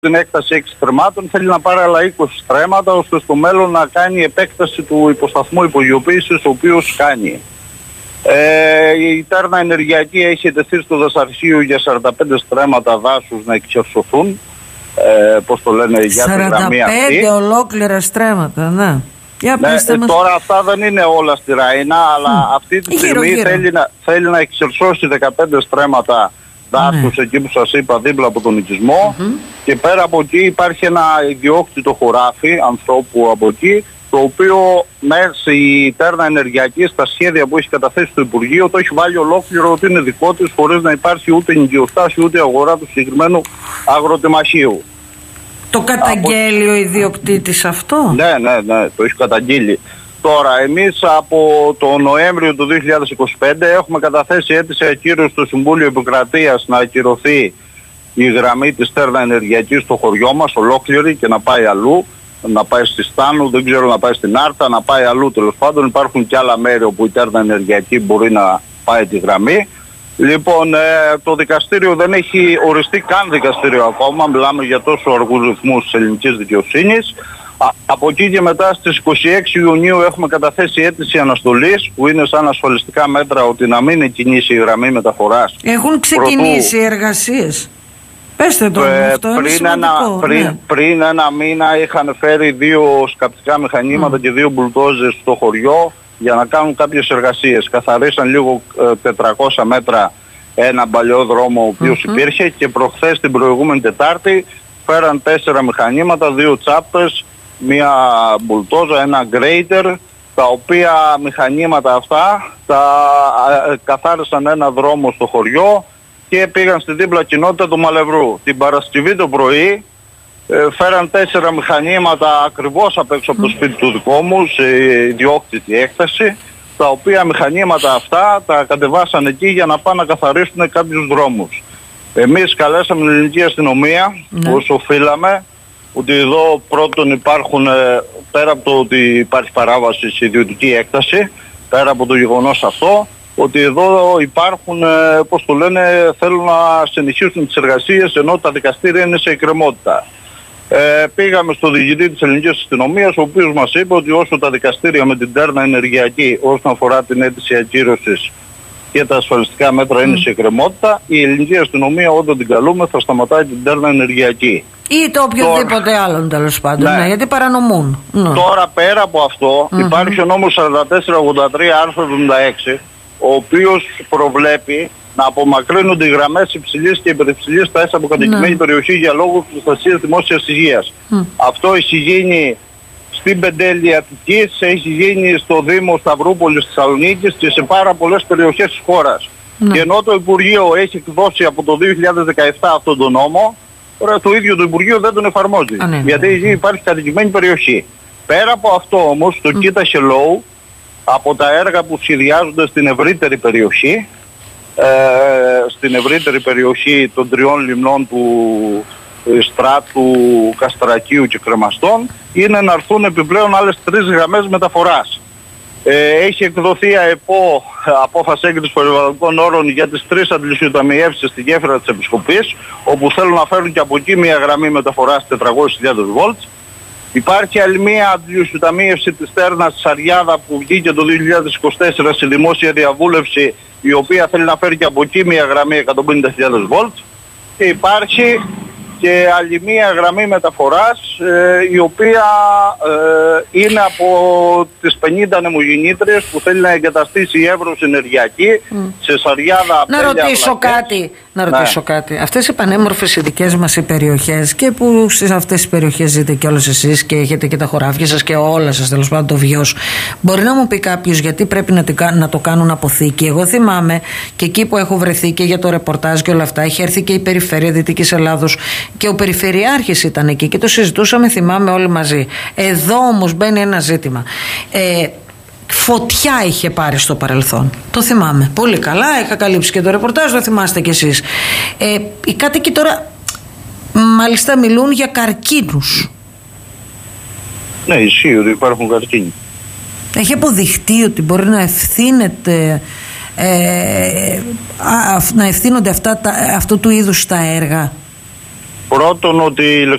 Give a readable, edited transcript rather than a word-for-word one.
την έκταση 6 στρεμμάτων, θέλει να πάρει άλλα 20 στρέμματα, ώστε στο μέλλον να κάνει επέκταση του υποσταθμού υπογειοποίησης, ο οποίος κάνει. Η Τέρνα Ενεργειακή έχει τεθεί στο δασαρχείο για 45 στρέμματα δάσους να εξερσωθούν. Πώς το λένε, για τη γραμμή αυτή. 45 ολόκληρα στρέμματα, ναι. Τώρα αυτά δεν είναι όλα στη Ράινα, αλλά αυτή τη στιγμή θέλει να εξερσώσει 15 στρέμματα δάσους εκεί που σας είπα, δίπλα από τον οικισμό, και πέρα από εκεί υπάρχει ένα ιδιόκτητο χωράφι ανθρώπου από εκεί, το οποίο μέσα η Τέρνα Ενεργειακή στα σχέδια που έχει καταθέσει στο Υπουργείο το έχει βάλει ολόκληρο ότι είναι δικό της, χωρίς να υπάρχει ούτε ενοικιοστάσιο ούτε αγορά του συγκεκριμένου αγροτεμαχίου. Το καταγγέλει ο ιδιοκτήτης αυτό? Ναι, το έχει καταγγείλει. Τώρα, εμείς από το Νοέμβριο του 2025 έχουμε καταθέσει αίτηση ακύρωση στο Συμβούλιο Επικρατείας να ακυρωθεί η γραμμή της Τέρνα Ενεργειακής στο χωριό μας ολόκληρη και να πάει αλλού. Να πάει στη Στάνου, δεν ξέρω, να πάει στην Άρτα, να πάει αλλού. Τέλος πάντων υπάρχουν και άλλα μέρη όπου η Τέρνα Ενεργειακή μπορεί να πάει τη γραμμή. Λοιπόν, το δικαστήριο δεν έχει οριστεί καν δικαστήριο ακόμα. Μιλάμε για τόσο αργούς ρυθμούς της ελληνικής δικαιοσύνης. Από εκεί και μετά στις 26 Ιουνίου έχουμε καταθέσει αίτηση αναστολής, που είναι σαν ασφαλιστικά μέτρα ότι να μην εκκινήσει η γραμμή μεταφοράς. Έχουν ξεκινήσει εργασίες? Πέστε το αυτό, πριν ένα μήνα είχαν φέρει 2 σκαπτικά μηχανήματα και 2 μπουλντόζες στο χωριό για να κάνουν κάποιες εργασίες. Καθαρίσαν λίγο 400 μέτρα ένα παλιό δρόμο ο οποίος υπήρχε, και προχθές την προηγούμενη Τετάρτη φέραν 4 μηχανήματα, 2 τσάπες, μία μπουλτόζα, ένα γκρέιτερ, τα οποία μηχανήματα αυτά τα καθάρισαν ένα δρόμο στο χωριό και πήγαν στην δίπλα κοινότητα του Μαλευρού. Την Παρασκευή το πρωί φέραν 4 μηχανήματα ακριβώς απ' έξω από το σπίτι του δικό μου, σε ιδιόκτητη έκταση, τα οποία μηχανήματα αυτά τα κατεβάσαν εκεί για να πάνε να καθαρίσουν κάποιους δρόμους. Εμείς καλέσαμε την ελληνική αστυνομία, όσο οφείλαμε, ότι εδώ πρώτον υπάρχουν, πέρα από το ότι υπάρχει παράβαση σε ιδιωτική έκταση, πέρα από το γεγονός αυτό, ότι εδώ υπάρχουν, πώς το λένε, θέλουν να συνεχίσουν τις εργασίες ενώ τα δικαστήρια είναι σε εκκρεμότητα. Πήγαμε στο διοικητή της ελληνικής αστυνομίας, ο οποίος μας είπε ότι όσο τα δικαστήρια με την Τέρνα Ενεργειακή όσον αφορά την αίτηση ακύρωσης και τα ασφαλιστικά μέτρα είναι σε εκκρεμότητα, η ελληνική αστυνομία όταν την καλούμε θα σταματάει την Τέρνα Ενεργειακή. Ή το οποιοδήποτε άλλον τέλος πάντων, ναι, γιατί παρανομούν. Τώρα πέρα από αυτό υπάρχει ο νόμος 4483 άρθρο 76, ο οποίος προβλέπει να απομακρύνονται οι γραμμές υψηλής και υπερυψηλής τάσης από κατοικημένη περιοχή για λόγους προστασίας δημόσιας υγείας. Αυτό έχει γίνει στην Πεντέλη Αττικής, έχει γίνει στο Δήμο Σταυρούπολης Θεσσαλονίκης και σε πάρα πολλές περιοχές της χώρας. Και ενώ το Υπουργείο έχει εκδώσει από το 2017 αυτόν τον νόμο, τώρα το ίδιο το Υπουργείο δεν τον εφαρμόζει. Γιατί υπάρχει κατοικημένη περιοχή. Πέρα από αυτό όμως, το Κοίτα Hello, από τα έργα που σχεδιάζονται στην ευρύτερη περιοχή, των 3 λιμνών του Στράτου, Καστρακίου και Κρεμαστών, είναι να έρθουν επιπλέον άλλες 3 γραμμές μεταφοράς. Έχει εκδοθεί ΑΕΠΟ, απόφαση έγκρισης περιβαλλοντικών όρων, για τις 3 αντιλησιοταμιεύσεις στη γέφυρα της Επισκοπής, όπου θέλουν να φέρουν και από εκεί μια γραμμή μεταφοράς 400.000 βολτ. Υπάρχει άλλη μια αντιλησιοταμίευση της Τέρνας της Αριάδα που βγήκε το 2024 σε δημόσια διαβούλευση, η οποία θέλει να φέρει και από εκεί μια γραμμή 150.000 βολτ. Και υπάρχει και άλλη μία γραμμή μεταφοράς, η οποία είναι από τις 50 ανεμογεννήτριες που θέλει να εγκαταστήσει η Εύρος Ενεργειακή σε Σαριάδα. Να ρωτήσω κάτι. Αυτές οι πανέμορφες οι δικές μας οι περιοχές, και που σε αυτές τις περιοχές ζείτε κι όλες εσείς και έχετε και τα χωράφια σας και όλα σας τέλος πάντων το βιός, μπορεί να μου πει κάποιος γιατί πρέπει να το κάνουν αποθήκη? Εγώ θυμάμαι και εκεί που έχω βρεθεί και για το ρεπορτάζ και όλα αυτά, είχε έρθει και η Περιφέρεια Δυτικής Ελλάδος και ο Περιφερειάρχης ήταν εκεί και το συζητούσαμε, θυμάμαι, όλοι μαζί. Εδώ όμως μπαίνει ένα ζήτημα. Φωτιά είχε πάρει στο παρελθόν. Το θυμάμαι πολύ καλά. Είχα καλύψει και το ρεπορτάζ, το θυμάστε κι εσείς. Οι κάτοικοι τώρα μάλιστα μιλούν για καρκίνους. Ναι, ισχύει ότι υπάρχουν καρκίνοι. Έχει αποδειχτεί ότι μπορεί να ευθύνεται, να ευθύνονται αυτού του είδους τα έργα? Πρώτον, ότι